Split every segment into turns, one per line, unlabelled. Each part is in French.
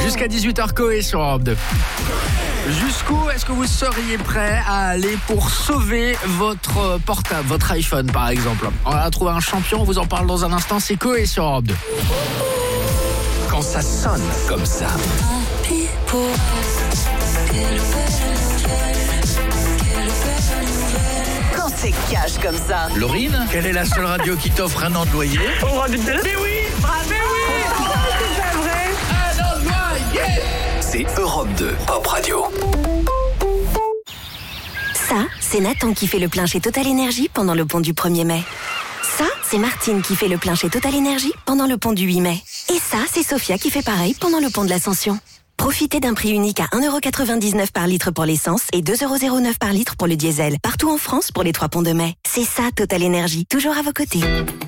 Jusqu'à 18h, Coé sur Europe 2. Jusqu'où est-ce que vous seriez prêt à aller pour sauver votre portable, votre iPhone par exemple? On va trouver un champion, on vous en parle dans un instant, c'est Coé sur Europe 2. Quand ça sonne comme ça.
Quand c'est cash comme ça.
Laurine, quelle est la seule radio qui t'offre un an de loyer?
Europe 2.
Mais oui, bravo.
Mais oui, c'est pas vrai.
Un an de loyer.
C'est Europe 2 Pop Radio.
Ça, c'est Nathan qui fait le plein chez Total Énergie pendant le pont du 1er mai. Ça, c'est Martine qui fait le plein chez Total Énergie pendant le pont du 8 mai. Et ça, c'est Sophia qui fait pareil pendant le pont de l'Ascension. Profitez d'un prix unique à 1,99€ par litre pour l'essence et 2,09€ par litre pour le diesel. Partout en France pour les 3 ponts de mai. C'est ça, Total Énergie. Toujours à vos côtés.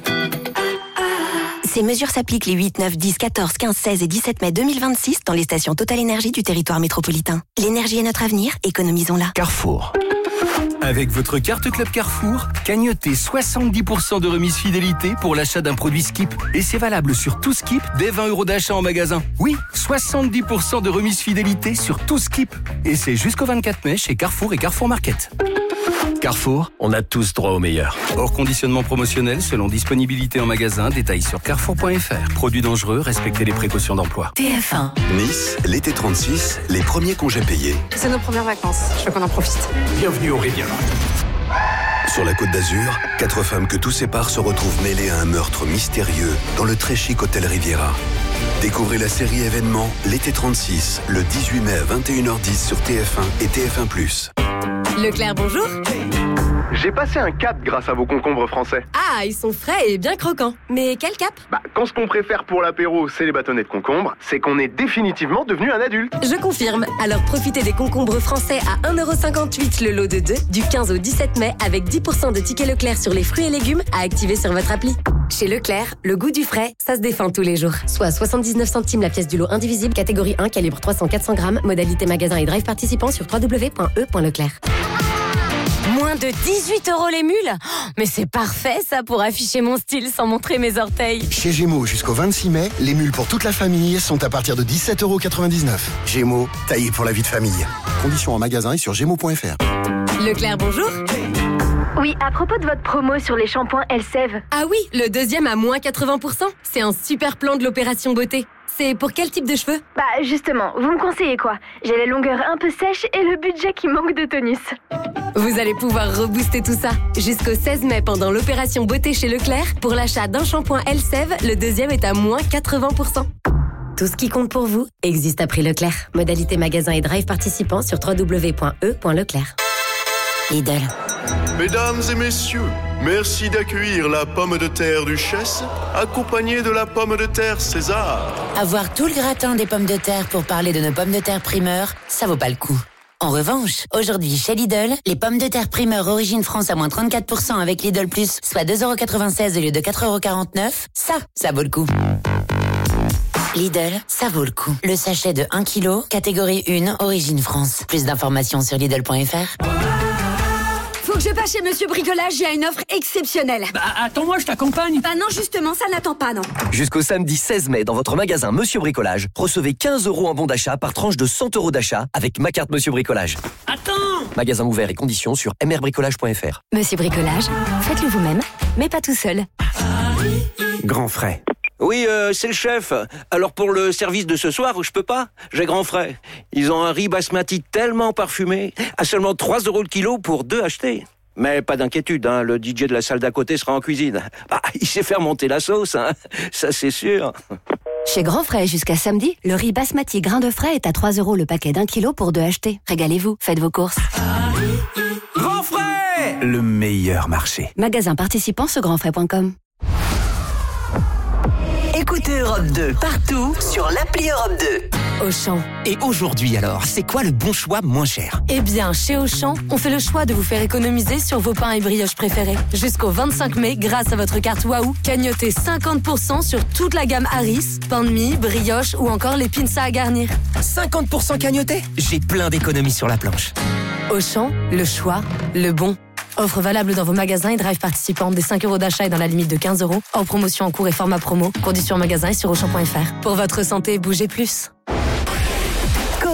Ces mesures s'appliquent les 8, 9, 10, 14, 15, 16 et 17 mai 2026 dans les stations Total Énergie du territoire métropolitain. L'énergie est notre avenir, économisons-la.
Carrefour. Avec votre carte Club Carrefour, cagnotez 70% de remise fidélité pour l'achat d'un produit Skip. Et c'est valable sur tout Skip dès 20€ d'achat en magasin. Oui, 70% de remise fidélité sur tout Skip. Et c'est jusqu'au 24 mai chez Carrefour et Carrefour Market. Carrefour, on a tous droit au meilleur. Hors conditionnement promotionnel selon disponibilité en magasin, détails sur carrefour.fr. Produits dangereux, respectez les précautions d'emploi.
TF1.
Nice, l'été 36, les premiers congés payés.
C'est nos premières vacances. Je veux qu'on en profite.
Bienvenue au Riviera.
Sur la Côte d'Azur, 4 femmes que tout sépare se retrouvent mêlées à un meurtre mystérieux dans le très chic hôtel Riviera. Découvrez la série événement L'été 36, le 18 mai à 21h10 sur TF1 et TF1+.
Leclerc, bonjour.
J'ai passé un cap grâce à vos concombres français.
Ah, ils sont frais et bien croquants. Mais quel cap?
Quand ce qu'on préfère pour l'apéro, c'est les bâtonnets de concombre, c'est qu'on est définitivement devenu un adulte.
Je confirme. Alors profitez des concombres français à 1,58€ le lot de 2 du 15 au 17 mai avec 10% de tickets Leclerc sur les fruits et légumes à activer sur votre appli. Chez Leclerc, le goût du frais, ça se défend tous les jours. Soit 79 centimes la pièce du lot indivisible, catégorie 1, calibre 300-400 grammes, modalité magasin et drive participant sur www.e.leclerc.
Moins de 18€ les mules? Mais c'est parfait ça pour afficher mon style sans montrer mes orteils.
Chez Gémeaux, jusqu'au 26 mai, les mules pour toute la famille sont à partir de 17,99€. Gémeaux, taillé pour la vie de famille. Conditions en magasin et sur gémeaux.fr.
Leclerc, bonjour.
Oui, à propos de votre promo sur les shampoings Elseve.
Ah oui, le deuxième à moins 80%. C'est un super plan de l'opération beauté. C'est pour quel type de cheveux?
Justement, vous me conseillez quoi? J'ai la longueur un peu sèche et le budget qui manque de tonus.
Vous allez pouvoir rebooster tout ça. Jusqu'au 16 mai pendant l'opération beauté chez Leclerc, pour l'achat d'un shampoing Elseve, le deuxième est à moins 80%. Tout ce qui compte pour vous existe à prix Leclerc. Modalité magasin et drive participant sur www.e.leclerc.
Lidl.
Mesdames et messieurs, merci d'accueillir la pomme de terre Duchesse, accompagnée de la pomme de terre César.
Avoir tout le gratin des pommes de terre pour parler de nos pommes de terre primeur, ça vaut pas le coup. En revanche, aujourd'hui chez Lidl, les pommes de terre primeur origine France à moins 34% avec Lidl Plus, soit 2,96€ au lieu de 4,49€, ça vaut le coup. Lidl, ça vaut le coup. Le sachet de 1 kg, catégorie 1, origine France. Plus d'informations sur Lidl.fr.
Faut que je passe chez Monsieur Bricolage, il y a une offre exceptionnelle.
Attends-moi, je t'accompagne.
Non, justement, ça n'attend pas, non.
Jusqu'au samedi 16 mai, dans votre magasin Monsieur Bricolage, recevez 15€ en bon d'achat par tranche de 100€ d'achat avec ma carte Monsieur Bricolage.
Attends!
Magasin ouvert et conditions sur mrbricolage.fr.
Monsieur Bricolage, faites-le vous-même, mais pas tout seul.
Grand frais. Oui, c'est le chef. Alors pour le service de ce soir, je peux pas. J'ai grand frais. Ils ont un riz basmati tellement parfumé, à seulement 3€ le kilo pour 2 achetés. Mais pas d'inquiétude, le DJ de la salle d'à côté sera en cuisine. Il sait faire monter la sauce, ça c'est sûr.
Chez Grand Frais, jusqu'à samedi, le riz basmati grain de frais est à 3€ le paquet d'1 kilo pour 2 achetés. Régalez-vous, faites vos courses.
Grand frais!
Le meilleur marché.
Magasin participant sur grandfrais.com.
Écoutez Europe 2 partout sur l'appli Europe 2.
Auchan.
Et aujourd'hui alors, c'est quoi le bon choix moins cher?
Eh bien, chez Auchan, on fait le choix de vous faire économiser sur vos pains et brioches préférés. Jusqu'au 25 mai, grâce à votre carte Waouh, cagnotez 50% sur toute la gamme Harris, pain de mie, brioche ou encore les pinces à garnir.
50% cagnoté? J'ai plein d'économies sur la planche.
Auchan, le choix, le bon. Offre valable dans vos magasins et drive participants des 5€ d'achat et dans la limite de 15€. Hors promotion en cours et format promo. Conditions en magasin et sur Auchan.fr. Pour votre santé, bougez plus.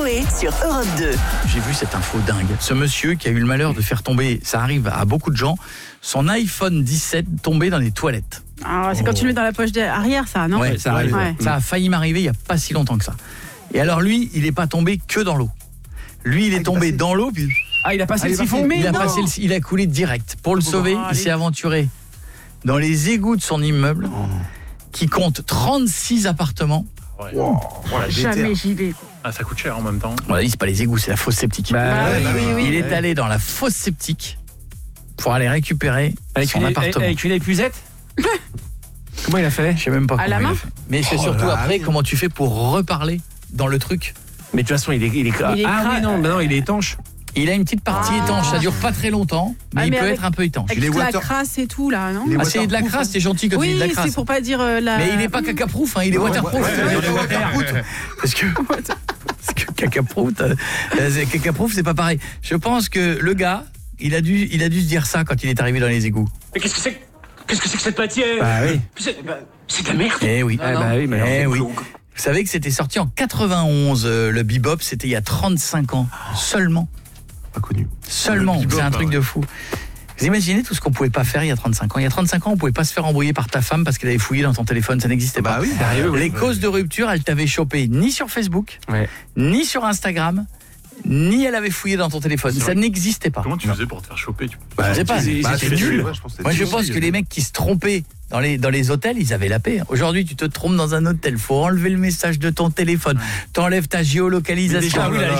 Coé sur Europe 2.
J'ai vu cette info dingue. Ce monsieur qui a eu le malheur de faire tomber, ça arrive à beaucoup de gens, son iPhone 17 tombé dans les toilettes.
Ah, c'est quand tu le mets dans la poche arrière, ça, non?
Ouais, ça arrive.
Ouais.
Ça a failli m'arriver il n'y a pas si longtemps que ça. Et alors lui, il n'est pas tombé que dans l'eau. Lui, il est tombé dans l'eau, puis...
Ah, il a passé le siphon.
Il a coulé direct. Pour le sauver, il s'est aventuré dans les égouts de son immeuble, qui compte 36 appartements.
Ouais.
Wow. Jamais j'y vais.
Ah, ça coûte cher en même temps.
Voilà, c'est pas les égouts, c'est la fosse septique. Il est allé dans la fosse septique pour aller récupérer son appartement.
Avec une épuisette. Comment il a fait?
Je sais même pas
à
comment il a fait. Mais c'est surtout après comment tu fais pour reparler dans le truc.
Mais de toute façon, il est oui, non, il est étanche.
Il a une petite partie étanche, ça dure pas très longtemps, mais il peut être un peu étanche.
Avec la crasse et tout là, non?
C'est de la crasse, c'est gentil quand tu dis de la crasse.
Oui, c'est pour pas dire la...
Mais il est pas cacaproof, il est waterproof. Parce que cacaproof, c'est pas pareil. Je pense que le gars, il a dû se dire ça quand il est arrivé dans les égouts.
Mais qu'est-ce que c'est que cette matière?
Bah oui.
C'est de la merde.
Eh oui.
Oui.
Vous savez que c'était sorti en 91, le bebop, c'était il y a 35 ans seulement.
Pas connu.
Seulement, c'est un truc de fou. Vous imaginez tout ce qu'on pouvait pas faire il y a 35 ans. Il y a 35 ans, on pouvait pas se faire embrouiller par ta femme parce qu'elle avait fouillé dans ton téléphone, ça n'existait pas.
Oui,
les causes de rupture, elle t'avait chopé ni sur Facebook, ni sur Instagram, ni elle avait fouillé dans ton téléphone. Ça n'existait pas.
Comment tu faisais pour te faire choper?
Je sais pas, c'était nul. Moi, je pense que les mecs qui se trompaient dans les hôtels, ils avaient la paix. Aujourd'hui, tu te trompes dans un hôtel, faut enlever le message de ton téléphone, t'enlèves ta géolocalisation.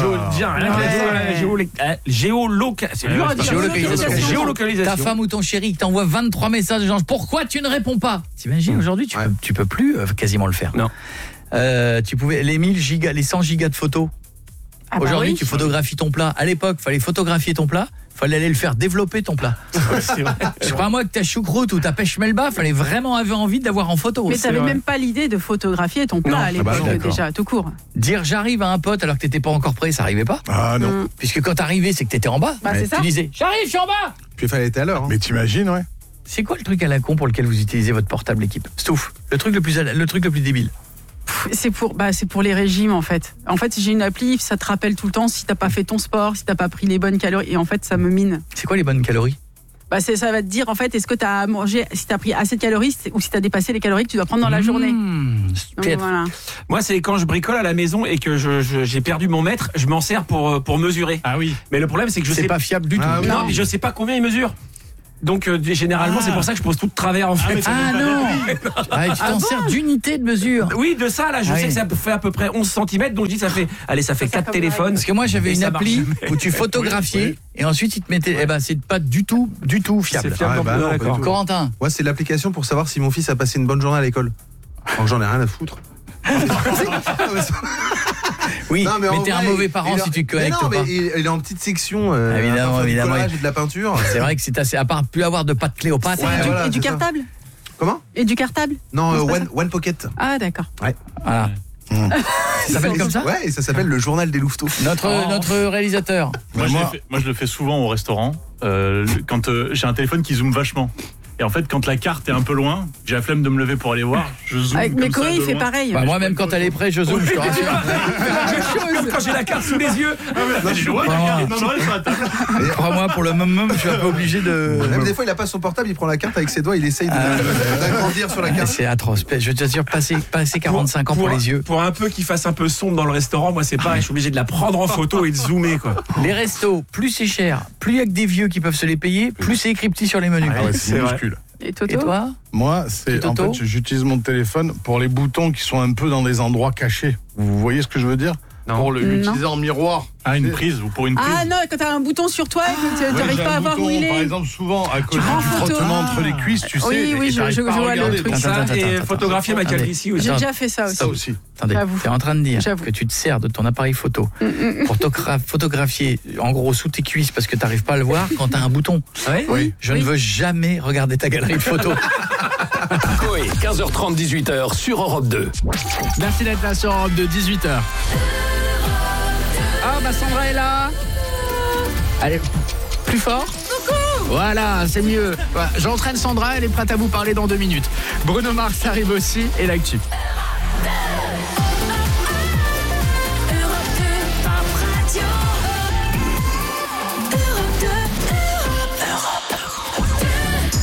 Géolocalisation. Ta femme ou ton chéri t'envoie 23 messages de genre pourquoi tu ne réponds pas? T'imagines, aujourd'hui, tu peux plus quasiment le faire.
Non.
Tu pouvais les 1000 gigas, les 100 gigas de photos. Aujourd'hui, tu photographies ton plat. À l'époque, fallait photographier ton plat. Fallait aller le faire développer ton plat. Je crois moi que ta choucroute ou ta pêche melba, fallait vraiment avoir envie d'avoir en photo.
Mais t'avais même pas l'idée de photographier ton plat à l'époque déjà, tout court.
Dire j'arrive à un pote alors que t'étais pas encore prêt, ça arrivait pas.
Ah non.
Puisque quand t'arrivais, c'est que t'étais en bas.
C'est ça.
Tu disais j'arrive, je suis en bas.
Puis il fallait être à l'heure. Mais t'imagines, ouais.
C'est quoi le truc à la con pour lequel vous utilisez votre portable équipe? Stouff. Le truc le plus débile.
C'est pour les régimes en fait. En fait, j'ai une appli, ça te rappelle tout le temps si t'as pas fait ton sport, si t'as pas pris les bonnes calories, et en fait, ça me mine.
C'est quoi les bonnes calories? Ça va te dire en fait, est-ce que t'as mangé, si t'as pris assez de calories ou si t'as dépassé les calories que tu dois prendre dans la journée. Donc, voilà.
Moi, c'est quand je bricole à la maison et que j'ai perdu mon mètre, je m'en sers pour mesurer.
Ah oui.
Mais le problème, c'est que je sais
pas fiable du tout.
Non, mais je sais pas combien il mesure. Donc généralement c'est pour ça que je pose tout de travers en fait.
Non. Tu t'en sers d'unité de mesure.
Oui, de ça là, je sais que ça fait à peu près 11 cm, donc je dis ça fait 4 téléphones.
Parce que moi j'avais une appli où tu photographiais et ensuite il te mettait c'est pas du tout fiable.
C'est fiable
non, Corentin.
Moi c'est l'application pour savoir si mon fils a passé une bonne journée à l'école. Donc j'en ai rien à foutre.
Oui, mais t'es un mauvais parent si tu te connectes pas.
Mais il est en petite section.
Évidemment.
Et de la peinture.
C'est vrai que c'est assez. À part plus avoir de pâte Cléopâtre.
Et du cartable.
Comment?
Et du cartable.
Non, One Pocket.
Ah d'accord.
Ouais.
Voilà. Ça s'appelle comme ça?
Ouais, et ça s'appelle le journal des louveteaux.
Notre réalisateur.
Moi, je le fais souvent au restaurant. Quand j'ai un téléphone qui zoome vachement. Et en fait, quand la carte est un peu loin, j'ai la flemme de me lever pour aller voir, je zoome.
Avec mes Coé, il fait pareil.
Moi, même quand elle est prête, je zoome, je te rassure.
Même quand j'ai la carte sous les yeux.
Crois-moi, pour le moment, je suis un peu obligé de.
Même des fois, il a pas son portable, il prend la carte avec ses doigts, il essaye d'agrandir sur la carte.
C'est atroce. Je te assure, passer 45 ans pour les yeux.
Pour un peu qu'il fasse un peu sombre dans le restaurant, moi, c'est pareil, je suis obligé de la prendre en photo et de zoomer, quoi.
Les restos, plus c'est cher, plus il y a que des vieux qui peuvent se les payer, plus c'est écrit petit sur les menus.
C'est minuscule.
Et Toto?
Et toi?
Moi, en fait, j'utilise mon téléphone pour les boutons qui sont un peu dans des endroits cachés. Vous voyez ce que je veux dire? Pour l'utiliser en miroir. Ah, une prise ou pour une prise.
Ah non, quand t'as un bouton sur toi et que tu n'arrives pas à voir où il est.
Par exemple, souvent, à cause du frottement entre les cuisses, tu sais.
Oui, je vois le truc.
Ça, et photographier ma calvitie aussi.
J'ai déjà fait ça aussi.
Ça aussi.
Attendez, t'es en train de dire que tu te sers de ton appareil photo pour photographier, en gros, sous tes cuisses parce que t'arrives pas à le voir quand t'as un bouton.
Oui.
Je ne veux jamais regarder ta galerie de photos.
Coé, 15h30, 18h sur Europe 2.
Merci d'être là sur Europe 2, 18h. Ah, Sandra est là. Allez, plus fort. Coucou. Voilà, c'est mieux. J'entraîne Sandra, elle est prête à vous parler dans 2 minutes. Bruno Mars arrive aussi et l'actu.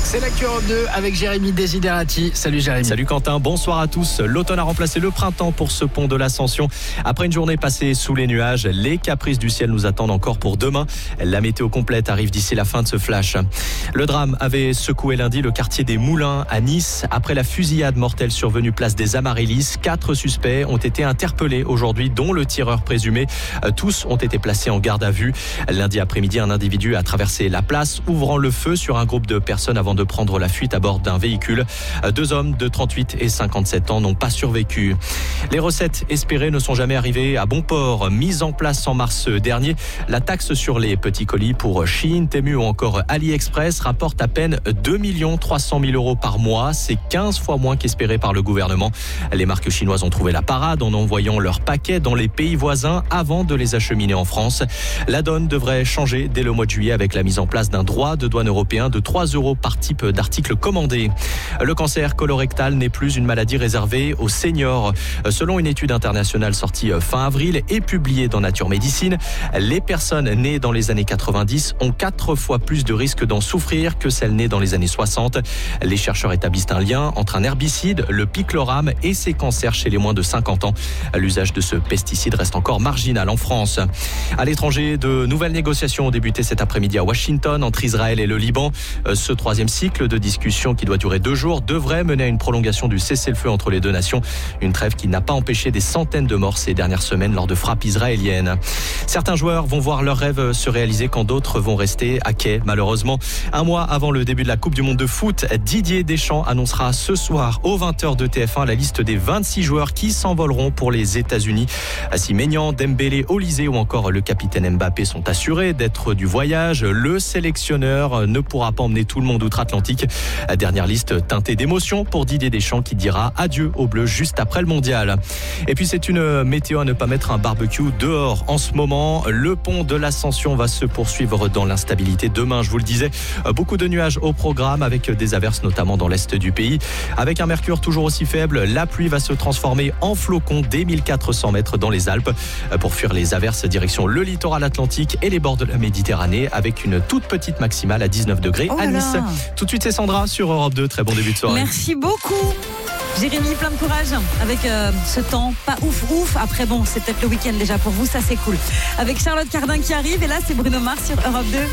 C'est l'actu Europe 2 avec Jérémy Desiderati. Salut Jérémy.
Salut Quentin, bonsoir à tous. L'automne a remplacé le printemps pour ce pont de l'Ascension. Après une journée passée sous les nuages, les caprices du ciel nous attendent encore pour demain. La météo complète arrive d'ici la fin de ce flash. Le drame avait secoué lundi le quartier des Moulins à Nice. Après la fusillade mortelle survenue place des Amaryllis, 4 suspects ont été interpellés aujourd'hui, dont le tireur présumé. Tous ont été placés en garde à vue. Lundi après-midi, un individu a traversé la place, ouvrant le feu sur un groupe de personnes avant de prendre la fuite à bord d'un véhicule. 2 hommes de 38 et 57 ans n'ont pas survécu. Les recettes espérées ne sont jamais arrivées à bon port. Mise en place en mars dernier, la taxe sur les petits colis pour Shein, Temu ou encore AliExpress rapporte à peine 2 300 000 euros par mois. C'est 15 fois moins qu'espéré par le gouvernement. Les marques chinoises ont trouvé la parade en envoyant leurs paquets dans les pays voisins avant de les acheminer en France. La donne devrait changer dès le mois de juillet avec la mise en place d'un droit de douane européen de 3 euros par type d'article commandé. Le cancer colorectal n'est plus une maladie réservée aux seniors. Selon une étude internationale sortie fin avril et publiée dans Nature Médecine, les personnes nées dans les années 90 ont 4 fois plus de risques d'en souffrir que celles nées dans les années 60. Les chercheurs établissent un lien entre un herbicide, le picloram, et ces cancers chez les moins de 50 ans. L'usage de ce pesticide reste encore marginal en France. À l'étranger, de nouvelles négociations ont débuté cet après-midi à Washington entre Israël et le Liban. Ce 3e cycle de discussion qui doit durer 2 jours devrait mener à une prolongation du cessez-le-feu entre les 2 nations. Une trêve qui n'a pas empêché des centaines de morts ces dernières semaines lors de frappes israéliennes. Certains joueurs vont voir leurs rêves se réaliser quand d'autres vont rester à quai, malheureusement. Un mois avant le début de la Coupe du Monde de foot, Didier Deschamps annoncera ce soir aux 20h de TF1 la liste des 26 joueurs qui s'envoleront pour les États-Unis. Si Maignan, Dembélé, Olysée ou encore le capitaine Mbappé sont assurés d'être du voyage, le sélectionneur ne pourra pas emmener tout le monde outre-Atlantique. Dernière liste teintée d'émotion pour Didier Deschamps qui dira adieu aux Bleus juste après le mondial. Et puis c'est une météo à ne pas mettre un barbecue dehors en ce moment. Le pont de l'Ascension va se poursuivre dans l'instabilité demain, je vous le disais. Beaucoup de nuages au programme avec des averses notamment dans l'est du pays. Avec un mercure toujours aussi faible, la pluie va se transformer en flocons dès 1400 mètres dans les Alpes. Pour fuir les averses, direction le littoral atlantique et les bords de la Méditerranée avec une toute petite maximale à 19 degrés à Nice. Tout de suite c'est Sandra sur Europe 2. Très bon début de soirée.
Merci beaucoup Jérémy, plein de courage avec ce temps pas ouf. Après bon, c'est peut-être le week-end déjà pour vous, ça c'est cool. Avec Charlotte Cardin qui arrive et là c'est Bruno Mars sur Europe 2.